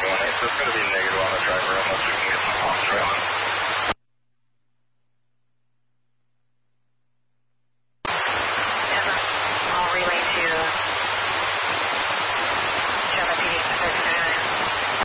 118, so it's going to be negative on the driver unless we can